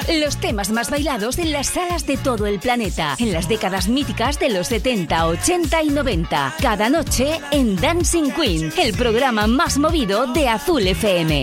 Los temas más bailados en las salas de todo el planeta, en las décadas míticas de los 70, 80 y 90. Cada noche en Dancing Queen, el programa más movido de Azul FM.